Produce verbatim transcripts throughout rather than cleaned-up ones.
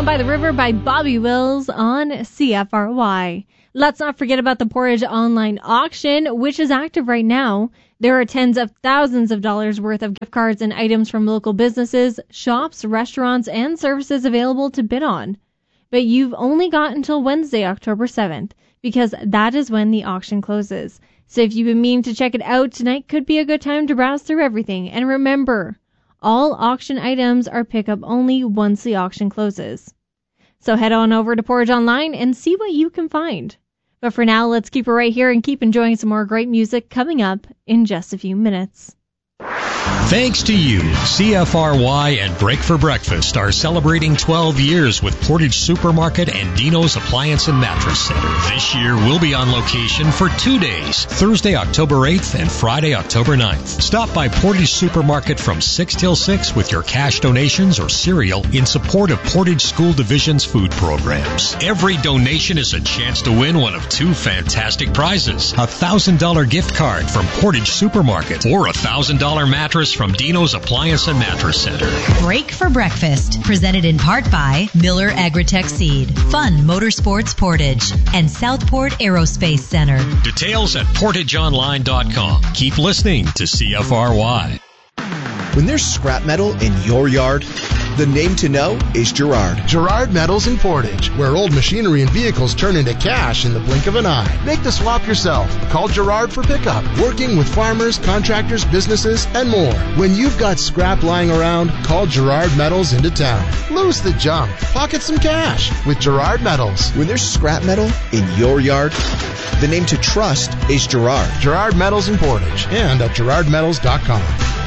by the River by Bobby Wills on C F R Y. Let's not forget about the Portage Online Auction, which is active right now. There are tens of thousands of dollars worth of gift cards and items from local businesses, shops, restaurants, and services available to bid on. But you've only got until Wednesday, October seventh, because that is when the auction closes. So if you've been meaning to check it out, tonight could be a good time to browse through everything. And remember, all auction items are pickup only once the auction closes. So head on over to Portage Online and see what you can find. But for now, let's keep it right here and keep enjoying some more great music coming up in just a few minutes. Thanks to you, C F R Y and Break for Breakfast are celebrating twelve years with Portage Supermarket and Dino's Appliance and Mattress Center. This year, we'll be on location for two days, Thursday, October eighth and Friday, October ninth. Stop by Portage Supermarket from six till six with your cash donations or cereal in support of Portage School Division's food programs. Every donation is a chance to win one of two fantastic prizes. A one thousand dollars gift card from Portage Supermarket or a one thousand dollars mattress from Dino's Appliance and Mattress Center. Break for Breakfast, presented in part by Miller Agritech Seed, Fun Motorsports Portage, and Southport Aerospace Center. Details at portage online dot com. Keep listening to C F R Y. When there's scrap metal in your yard, the name to know is Girard. Girard Metals in Portage, where old machinery and vehicles turn into cash in the blink of an eye. Make the swap yourself. Call Girard for pickup. Working with farmers, contractors, businesses, and more. When you've got scrap lying around, call Girard Metals into town. Lose the junk. Pocket some cash with Girard Metals. When there's scrap metal in your yard, the name to trust is Girard. Girard Metals in Portage and at girard metals dot com.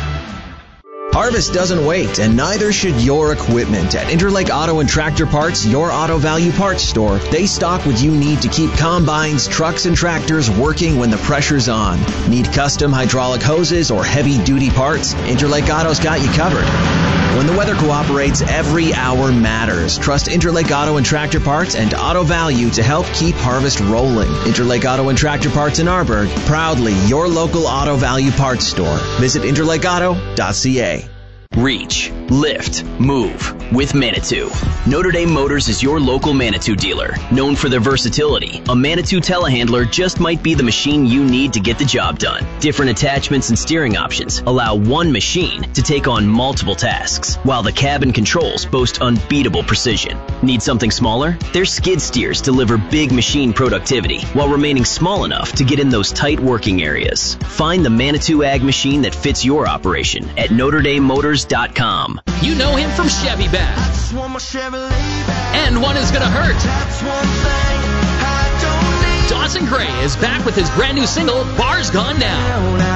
Harvest doesn't wait, and neither should your equipment. At Interlake Auto and Tractor Parts, your auto value parts store, they stock what you need to keep combines, trucks, and tractors working when the pressure's on. Need custom hydraulic hoses or heavy-duty parts? Interlake Auto's got you covered. When the weather cooperates, every hour matters. Trust Interlake Auto and Tractor Parts and Auto Value to help keep harvest rolling. Interlake Auto and Tractor Parts in Arborg, proudly your local auto value parts store. Visit interlake auto dot c a. Reach, lift, move with Manitou. Notre Dame Motors is your local Manitou dealer. Known for their versatility, a Manitou telehandler just might be the machine you need to get the job done. Different attachments and steering options allow one machine to take on multiple tasks, while the cabin controls boast unbeatable precision. Need something smaller? Their skid steers deliver big machine productivity while remaining small enough to get in those tight working areas. Find the Manitou Ag machine that fits your operation at Notre Dame Motors dot com. You know him from Chevy Bag. And one is gonna hurt. Dawson Gray is back with his brand new single, Bar's Gone Now.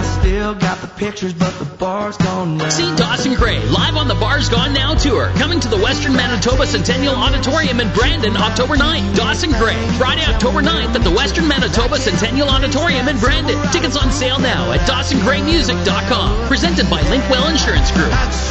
See Dawson Gray live on the Bar's Gone Now tour, coming to the Western Manitoba Centennial Auditorium in Brandon, October ninth. Dawson Gray, Friday, October ninth at the Western Manitoba Centennial Auditorium in Brandon. Tickets on sale now at dawson gray music dot com. Presented by Linkwell Insurance Group.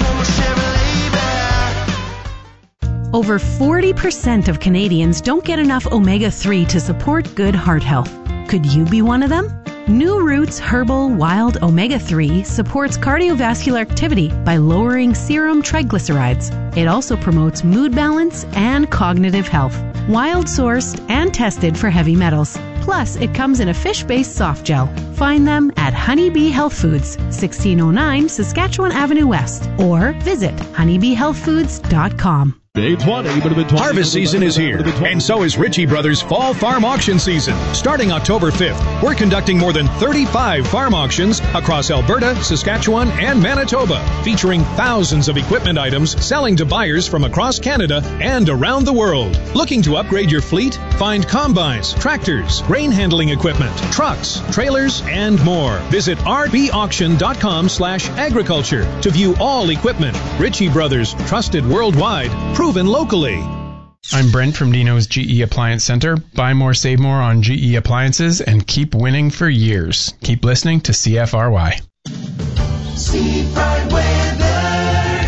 Over forty percent of Canadians don't get enough omega three to support good heart health. Could you be one of them? New Roots Herbal Wild Omega three supports cardiovascular activity by lowering serum triglycerides. It also promotes mood balance and cognitive health. Wild sourced and tested for heavy metals. Plus, it comes in a fish-based soft gel. Find them at Honeybee Health Foods, sixteen oh nine Saskatchewan Avenue West, or visit honeybee health foods dot com. Harvest season is here, and so is Ritchie Brothers Fall Farm Auction Season. Starting October fifth, we're conducting more than thirty-five farm auctions across Alberta, Saskatchewan, and Manitoba, featuring thousands of equipment items selling to buyers from across Canada and around the world. Looking to upgrade your fleet? Find combines, tractors, grain handling equipment, trucks, trailers, and more. Visit r b auction dot com slash agriculture to view all equipment. Ritchie Brothers, trusted worldwide, proven locally. I'm Brent from Dino's G E Appliance Center. Buy more, save more on G E appliances and keep winning for years. Keep listening to C F R Y. Seafront weather.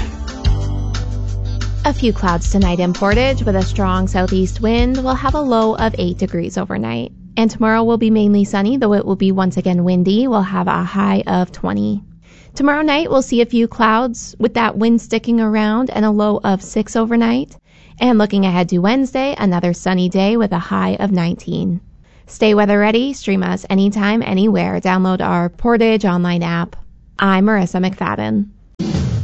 A few clouds tonight in Portage with a strong southeast wind. We'll have a low of eight degrees overnight. And tomorrow will be mainly sunny, though it will be once again windy. We'll have a high of twenty. Tomorrow night, we'll see a few clouds with that wind sticking around and a low of six overnight. And looking ahead to Wednesday, another sunny day with a high of nineteen. Stay weather ready. Stream us anytime, anywhere. Download our Portage online app. I'm Marissa McFadden.